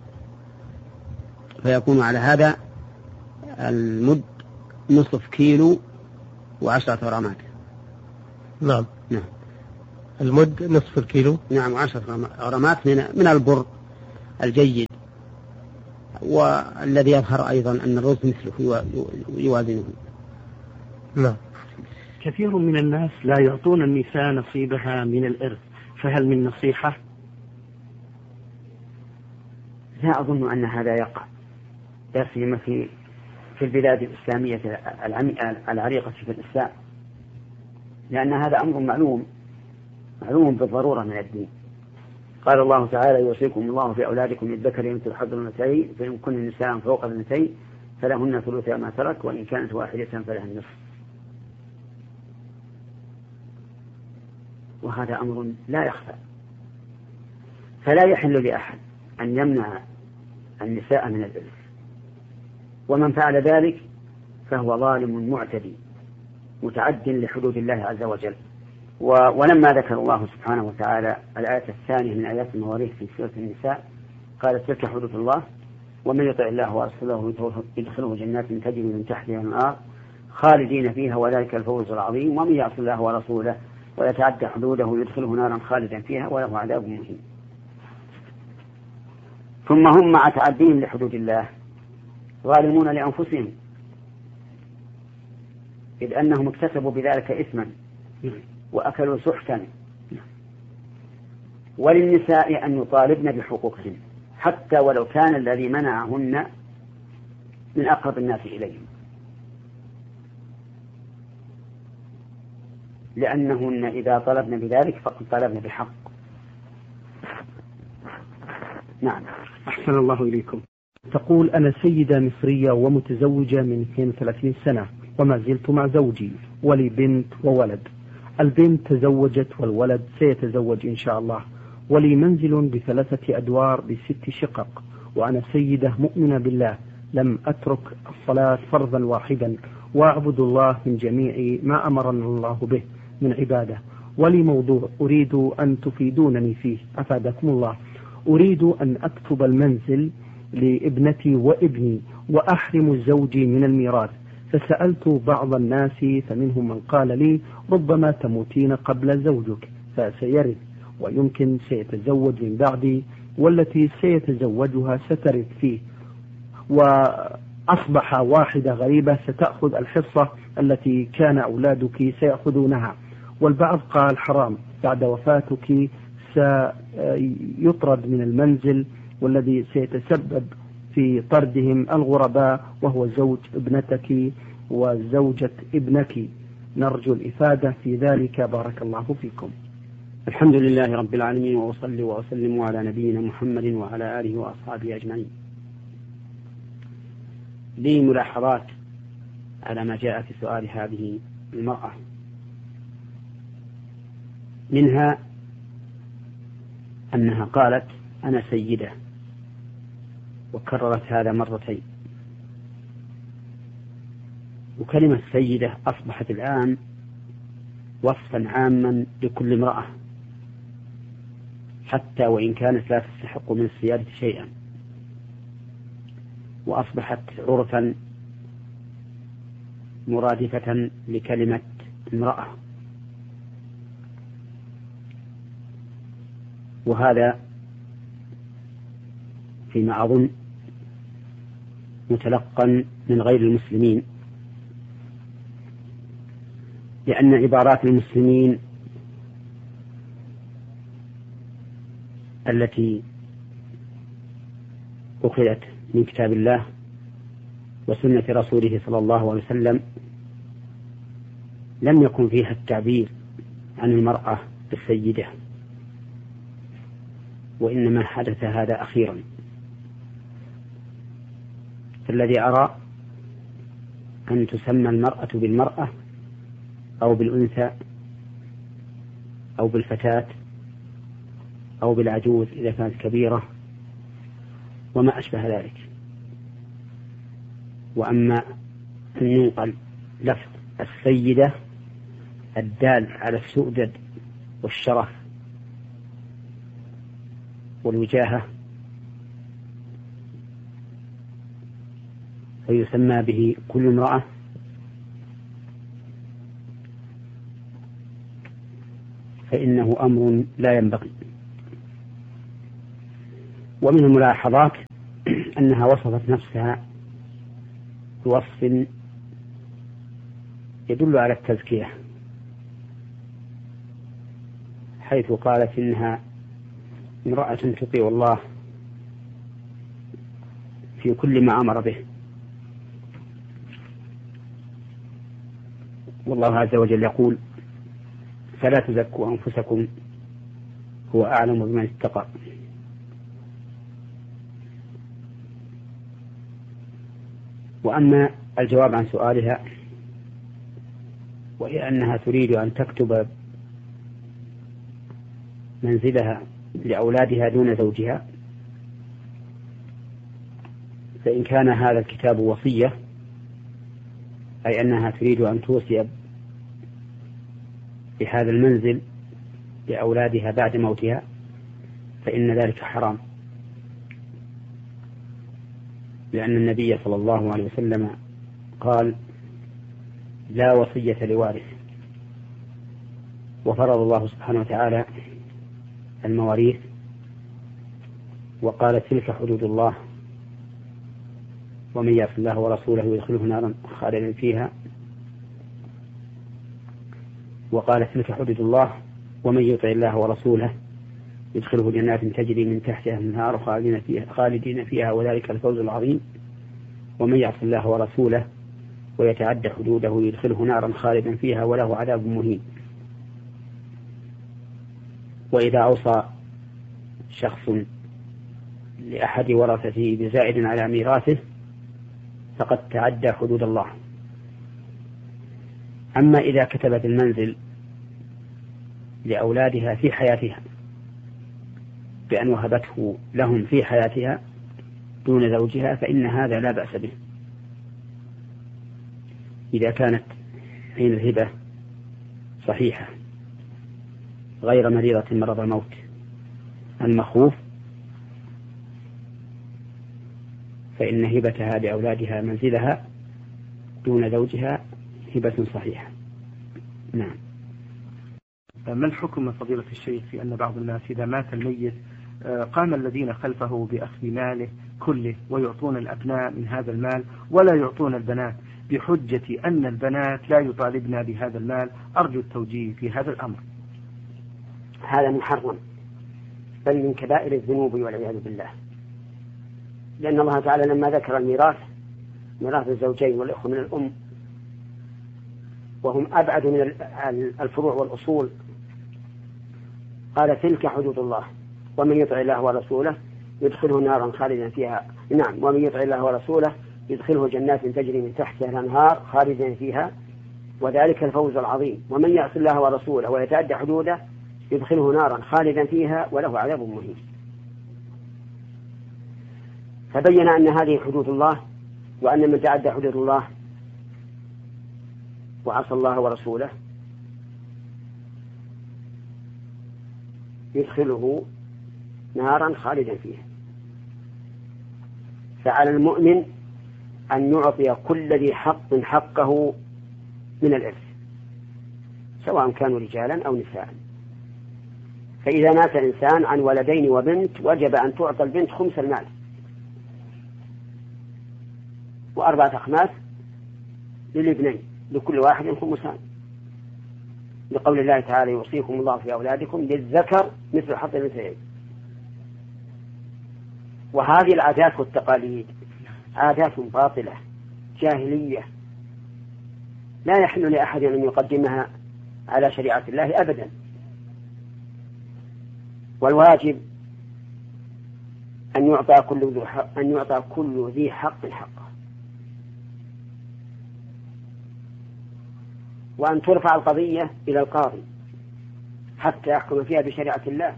فيكون على هذا المد نصف كيلو وعشرة غرامات. نعم. نعم. المد نصف الكيلو. نعم، عشر غرامات من من البر الجيد. والذي يظهر أيضا أن الرز مثله يوازنه. نعم. كثير من الناس لا يعطون النساء نصيبها من الإرث، فهل من نصيحة؟ لا أظن أن هذا يقع، لا سيما في في البلاد الإسلامية العريقة في الإسلام، لأن هذا أمر معلوم معلوم بالضرورة من الدين. قال الله تعالى: يوصيكم الله في أولادكم للذكر مثل حظ الأنثيين، فإن كن نساء فوق الاثنتين فلهن ثلث ما ترك، وإن كانت واحدة فلها النصف. وهذا أمر لا يخفى، فلا يحل لأحد أن يمنع النساء من الإرث، ومن فعل ذلك فهو ظالم معتدي متعد لحدود الله عز وجل. ولما ذكر الله سبحانه وتعالى الآية الثانية من آيات المواريث في سورة النساء قال: تلك حدود الله ومن يطع الله ورسوله يدخله جنات تجري من تحتها الأنهار خالدين فيها وذلك الفوز العظيم، ومن يعص الله ورسوله ويتعدى حدوده يدخله نارا خالدا فيها وله عذاب مهين. ثم هم مع تعديهم لحدود الله ظالمون لأنفسهم، إذ أنهم اكتسبوا بذلك إثما وأكلوا سحتا. وللنساء أن يطالبن بحقوقهن حتى ولو كان الذي منعهن من أقرب الناس إليهم، لأنهن إذا طلبن بذلك فقد طلبن بحق. نعم. أحسن الله إليكم. تقول: أنا سيدة مصرية ومتزوجة من اثنين وثلاثين سنة وما زلت مع زوجي ولي بنت وولد. البنت تزوجت والولد سيتزوج إن شاء الله، ولي منزل بثلاثة أدوار بست شقق، وأنا سيدة مؤمنة بالله لم أترك الصلاة فرضا واحدا، وأعبد الله من جميع ما أمرنا الله به من عبادة. ولي موضوع أريد أن تفيدونني فيه أفادكم الله. أريد أن أكتب المنزل لابنتي وابني وأحرم زوجي من الميراث، فسألت بعض الناس فمنهم من قال لي: ربما تموتين قبل زوجك فسيرث، ويمكن سيتزوج من بعدي، والتي سيتزوجها سترث فيه، وأصبح واحدة غريبة ستأخذ الحصة التي كان أولادك سيأخذونها. والبعض قال: حرام، بعد وفاتك سيطرد من المنزل، والذي سيتسبب في طردهم الغرباء وهو زوج ابنتك وزوجة ابنك. نرجو الإفادة في ذلك، بارك الله فيكم. الحمد لله رب العالمين، وأصلي وأسلم على نبينا محمد وعلى آله وأصحابه أجمعين. لي ملاحظات على ما جاء في سؤال هذه المرأة، منها أنها قالت: أنا سيدة، وكررت هذا مرتين. وكلمة سيدة أصبحت الآن وصفا عاما لكل امرأة، حتى وإن كانت لا تستحق من السيادة شيئا، وأصبحت عرفا مرادفة لكلمة امرأة. وهذا فيما أظن متلقا من غير المسلمين، لأن عبارات المسلمين التي أخذت من كتاب الله وسنة رسوله صلى الله عليه وسلم لم يكن فيها التعبير عن المرأة بالسيدة، وإنما حدث هذا أخيرا. فالذي أرى أن تسمى المرأة بالمرأة أو بالأنثى أو بالفتاة أو بالعجوز إذا كانت كبيرة وما أشبه ذلك. وأما أن ينقل لفظ السيدة الدال على السؤدد والشرف والوجاهة فيسمى به كل امرأة، فإنه أمر لا ينبغي. ومن الملاحظات أنها وصفت نفسها بوصف يدل على التزكية، حيث قالت إنها امرأة تطيع الله في كل ما أمر به، والله عز وجل يقول: فلا تزكوا أنفسكم هو أعلم بمن اتقى. وأما الجواب عن سؤالها، وهي أنها تريد أن تكتب منزلها لأولادها دون زوجها، فإن كان هذا الكتاب وصية، أي أنها تريد أن توصي بهذا المنزل لأولادها بعد موتها، فإن ذلك حرام، لأن النبي صلى الله عليه وسلم قال: لا وصية لوارث. وفرض الله سبحانه وتعالى المواريث وقال: تلك حدود الله ومن يعص الله ورسوله يدخله نارا خالدا فيها، وقال: تلك حدود الله ومن يطع الله ورسوله يدخله جنات تجري من تحتها الأنهار خالدين فيها, خالدين فيها وذلك الفوز العظيم، ومن يعص الله ورسوله ويتعدى حدوده يدخله نارا خالدا فيها وله عذاب مهين. وإذا أوصى شخص لأحد ورثته بزائد على ميراثه فقد تعدى حدود الله. أما إذا كتبت المنزل لأولادها في حياتها بأن وهبته لهم في حياتها دون زوجها، فإن هذا لا بأس به إذا كانت حين الهبة صحيحة غير مريضة مرض الموت المخوف، فإن هبتها لأولادها منزلها دون زوجها هبة صحيحة. نعم. ما الحكم من فضيلة الشيخ في أن بعض الناس إذا مات الميت قام الذين خلفه بأخذ ماله كله ويعطون الأبناء من هذا المال ولا يعطون البنات بحجة أن البنات لا يطالبن بهذا المال؟ أرجو التوجيه في هذا الأمر. هذا محرم، بل من كبائر الذنوب والعياذ بالله، لأن الله تعالى لما ذكر الميراث ميراث الزوجين والإخوة من الأم وهم أبعد من الفروع والأصول قال: تلك حدود الله ومن يطع الله ورسوله يدخله نارا خالدا فيها. نعم، ومن يطع الله ورسوله يدخله جنات تجري من تحتها الأنهار خالدا فيها وذلك الفوز العظيم، ومن يعص الله ورسوله ويتعدى حدوده يدخله نارا خالدا فيها وله عذاب مهين. فبين أن هذه حدود الله، وأن من تعدى حدود الله وعصى الله ورسوله يدخله نارا خالدا فيها. فعلى المؤمن أن يعطي كل ذي حق حقه من الإرث سواء كانوا رجالا أو نساء. فإذا مات الإنسان عن ولدين وبنت وجب أن تعطى البنت خمس المال، وأربعة أخماس للابنين لكل واحد خمسان، لقول الله تعالى: يوصيكم الله في أولادكم للذكر مثل حظ الأنثيين. وهذه العادات والتقاليد عادات باطلة جاهلية لا يحل لأحد أن يقدمها على شريعة الله أبدا، والواجب أن يعطى كل ذي حق أن يعطى كل ذي حق حقه، وأن ترفع القضية إلى القاضي حتى يحكم فيها بشريعة الله،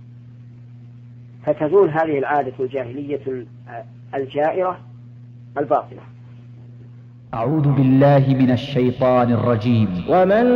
فتزول هذه العادة الجاهلية الجائرة الباطلة. أعوذ بالله من الشيطان الرجيم. ومن